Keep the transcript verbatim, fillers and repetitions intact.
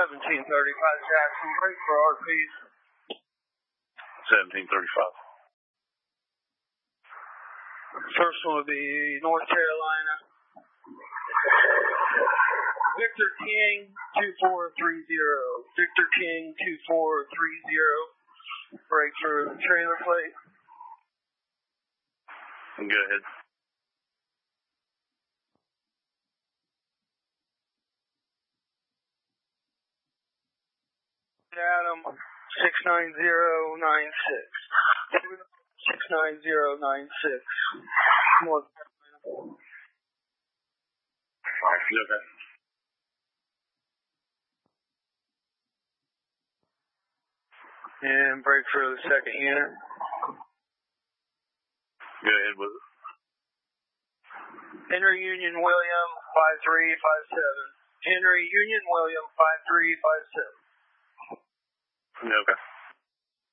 seventeen thirty-five Jackson, break for R P. seventeen thirty-five. First one will be North Carolina. Victor King, two four three zero. Victor King, two four three zero. Break for trailer plate. Go ahead. Adam, six nine zero nine six. six nine zero nine six. North Carolina. Okay. And break for the second unit. Go ahead with it. Henry Union William, five three five seven. Henry Union William, five three five seven. Okay.